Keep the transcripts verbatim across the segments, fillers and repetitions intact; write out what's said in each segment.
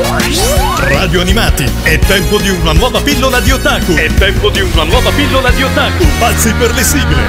Radio Animati, è tempo di una nuova pillola di otaku. È tempo di una nuova pillola di otaku. Pazzi per le sigle.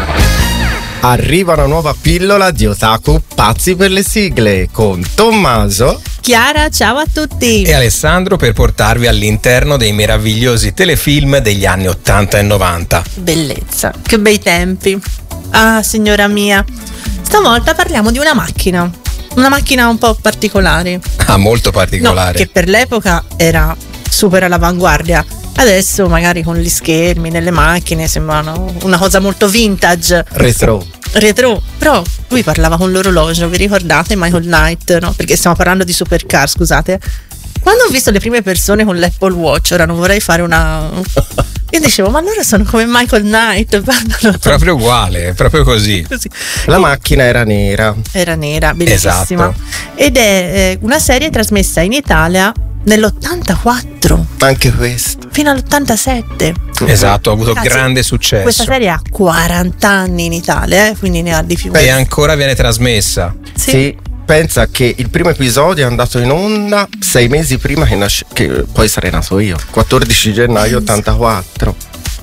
Arriva una nuova pillola di otaku pazzi per le sigle con Tommaso, Chiara, ciao a tutti, e Alessandro per portarvi all'interno dei meravigliosi telefilm degli anni ottanta e novanta. Bellezza, che bei tempi. Ah, signora mia, stavolta parliamo di una macchina. Una macchina un po' particolare. Ah, molto particolare. No, che per l'epoca era super all'avanguardia. Adesso magari con gli schermi nelle macchine sembrano una cosa molto vintage. Retro. Retro. Però lui parlava con l'orologio, vi ricordate Michael Knight, no? Perché stiamo parlando di supercar, scusate. Quando ho visto le prime persone con l'Apple Watch, ora non vorrei fare una... Io dicevo, ma loro sono come Michael Knight, parlano proprio uguale, proprio così. così. La macchina era nera. Era nera, bellissima. Esatto. Ed è eh, una serie trasmessa in Italia nell'ottantaquattro. Anche questo. Fino all'ottantasette. Esatto, ha avuto Ragazzi, grande successo. Questa serie ha quaranta anni in Italia, eh, quindi ne ha di più. E ancora viene trasmessa. Sì. Sì. Pensa che il primo episodio è andato in onda sei mesi prima che, nasce, che poi sarei nato io, quattordici gennaio ottantaquattro.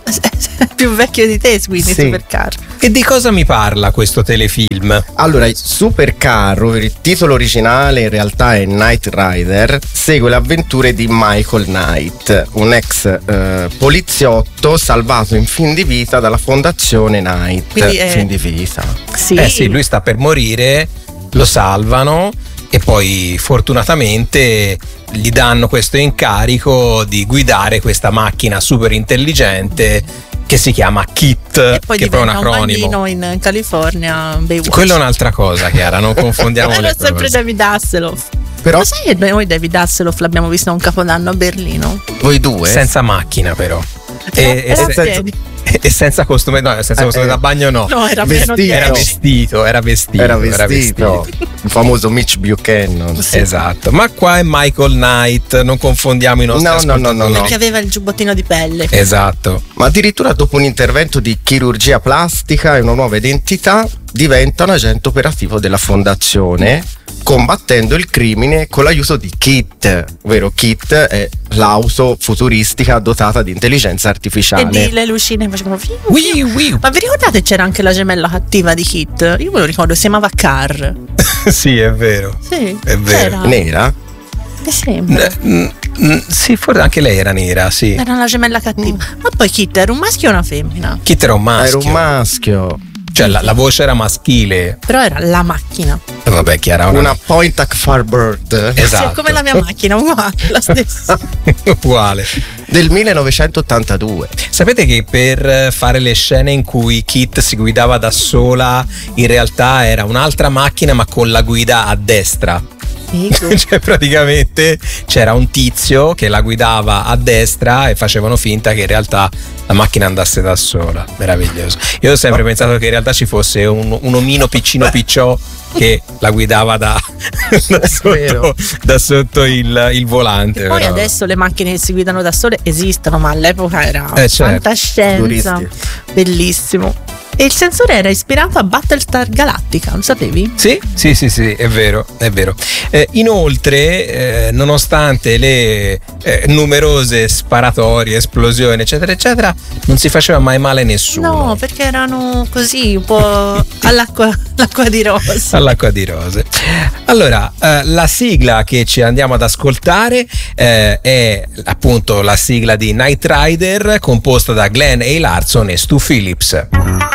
Più vecchio di te, quindi Sì. Supercar. E di cosa mi parla questo telefilm? Allora, il Supercar, ovvero il titolo originale in realtà è Knight Rider, segue le avventure di Michael Knight, un ex eh, poliziotto salvato in fin di vita dalla fondazione Knight. Quindi è- Fin di vita. Sì. Eh sì, lui sta per morire, lo salvano e poi fortunatamente gli danno questo incarico di guidare questa macchina super intelligente che si chiama KITT, E poi che è poi un diventa un acronimo. bambino in California, Baywatch. Quella è un'altra cosa, Chiara, non confondiamo Era le sempre cose. David Hasselhoff. Però Lo sai che noi David Hasselhoff l'abbiamo visto a un capodanno a Berlino? voi due Senza macchina però. E, Era e a se- piedi. e senza costume, no, senza Eh, costume eh. da bagno no. No, era pieno di Vestito. Era vestito, era vestito. era vestito, il famoso Mitch Buchanan. Esatto, ma qua è Michael Knight, non confondiamo i nostri No, no, no, ascoltatori. no, no. Che aveva il giubbottino di pelle. Esatto. Ma addirittura dopo un intervento di chirurgia plastica e una nuova identità diventa un agente operativo della fondazione, combattendo il crimine con l'aiuto di KITT, ovvero KITT è l'auto futuristica dotata di intelligenza E artificiale. di le lucine facevano fiu, Wii, fiu. wii. Ma vi ricordate c'era anche la gemella cattiva di Kit? Io me lo ricordo, si chiamava Car. Sì, è vero. Sì, È vero. c'era. Nera? Mi sembra. Mm, mm, sì, forse anche lei era nera, sì. Era la gemella cattiva. Ma poi Kit era un maschio o una femmina? Kit era un maschio. Era un maschio. Cioè la, la voce era maschile. Però era la macchina. Eh, Vabbè, Chiara, una, Una Pointac Firebird Esatto. Sì, è come la mia macchina, uguale, la stessa. uguale. del millenovecentottantadue. Sapete che per fare le scene in cui Kit si guidava da sola, in realtà era un'altra macchina ma con la guida a destra. Figo. Cioè praticamente c'era un tizio che la guidava a destra e facevano finta che in realtà la macchina andasse da sola. Meraviglioso. Io ho sempre pensato che in realtà ci fosse un, un omino piccino picciò che la guidava da, da vero. sotto, da sotto il, il volante. Poi però. adesso le macchine che si guidano da sole esistono, ma all'epoca era Eh, certo. fantascienza. Turisti. Bellissimo. E il sensore era ispirato a Battlestar Galactica, lo sapevi? Sì, sì, sì, sì, è vero, è vero. Eh, inoltre, eh, nonostante le eh, numerose sparatorie, esplosioni, eccetera, eccetera, non si faceva mai male nessuno. No, perché erano così, un po' all'acqua, l'acqua di rosa. All'acqua di rose. Allora, eh, la sigla che ci andiamo ad ascoltare eh, è appunto la sigla di Knight Rider, composta da Glenn A. Larson e Stu Phillips.